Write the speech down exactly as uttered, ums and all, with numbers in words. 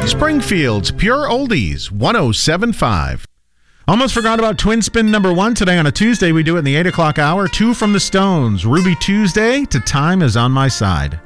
Springfield's Pure Oldies, one oh seven point five. Almost forgot about Twin Spin number one today on a Tuesday. We do it in the eight o'clock hour. Two from the Stones, Ruby Tuesday to Time Is On My Side.